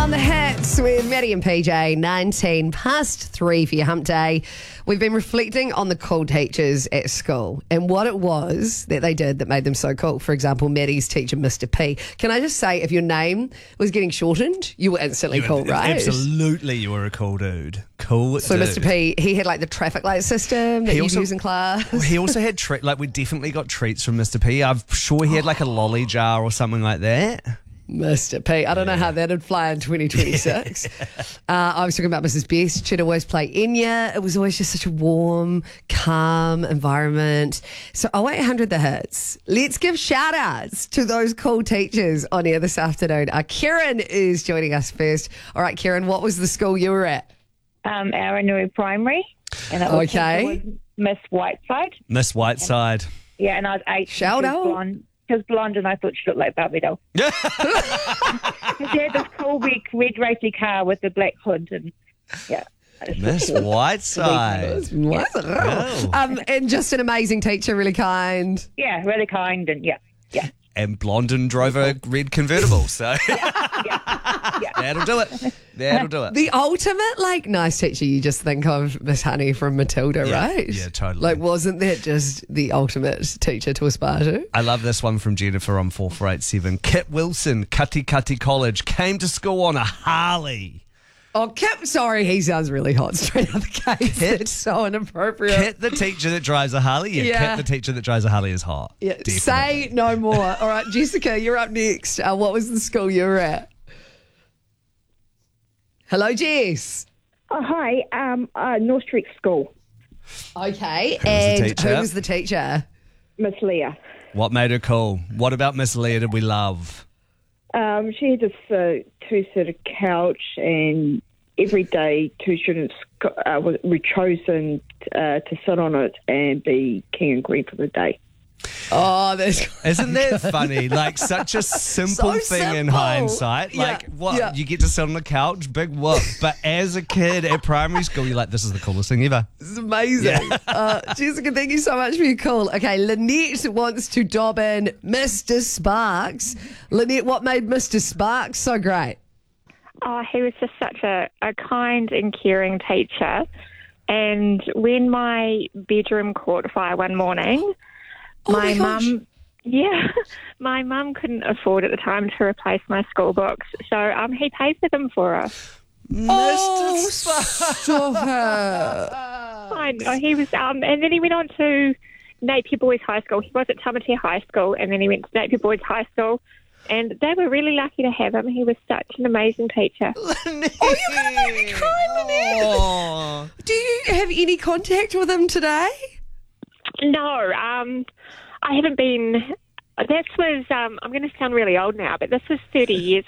On the hits with Maddie and PJ, 19 past 3 for your hump day. We've been reflecting on the cool teachers at school and what it was that they did that made them so cool. For example, Maddie's teacher, Mr. P. Can I just say, if your name was getting shortened, you were instantly cool, right? Absolutely, you were a cool dude. Cool So dude. Mr. P, he had like the traffic light system that you use in class. He also had we definitely got treats from Mr. P. I'm sure he had like a lolly jar or something like that. Mr. P. I don't know how that'd fly in 2026. I was talking about Mrs. Best. She'd always play Enya. It was always just such a warm, calm environment. So 0800 The Hits. Let's give shout outs to those cool teachers on air this afternoon. Kieran is joining us first. All right, Kieran, what was the school you were at? Aranui Primary. And it was Miss Whiteside. Miss Whiteside. Yeah, and I was 8. Shout out. She was blonde and I thought she looked like Barbie doll. She had this cool red racy car with the black hood and yeah. Miss Whiteside. And just an amazing teacher, really kind. Yeah, really kind and yeah. And Blondin drove a red convertible, so that'll do it. That'll do it. The ultimate, nice teacher you just think of Miss Honey from Matilda, right? Yeah, totally. Wasn't that just the ultimate teacher to aspire to? I love this one from Jennifer on 4487. Kit Wilson, Cutty College, came to school on a Harley. Oh, Kip, sorry, he sounds really hot straight out of the case. It's so inappropriate. Kit, the teacher that drives a Harley? Yeah, Kit, the teacher that drives a Harley is hot. Yeah, definitely. Say no more. All right, Jessica, you're up next. What was the school you were at? Hello, Jess. Oh, hi. North Street School. Okay, who was the teacher? Miss Leah. What made her cool? What about Miss Leah did we love? She had this two-seater couch, and every day two students were chosen to sit on it and be king and queen for the day. Oh, isn't that funny? Such a simple thing in hindsight. You get to sit on the couch, big whoop. But as a kid at primary school, you're like, this is the coolest thing ever. This is amazing. Jessica, thank you so much for your call. Okay, Lynette wants to dob in Mr. Sparks. Lynette, what made Mr. Sparks so great? Oh, he was just such a kind and caring teacher. And when my bedroom caught fire one morning, my mum couldn't afford at the time to replace my school books, so he paid for them for us. Mr. Stop her. I know, he was, and then he went on to Napier Boys High School. He was at Tamatea High School, and then he went to Napier Boys High School, and they were really lucky to have him. He was such an amazing teacher. You're going to make me cry, Lynette. Do you have any contact with him today? No, I haven't been. This was, I'm going to sound really old now, but this was 30 years